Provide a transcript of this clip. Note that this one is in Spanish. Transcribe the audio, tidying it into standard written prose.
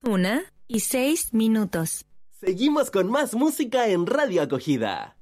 1:06. Seguimos con más música en Radio Acogida.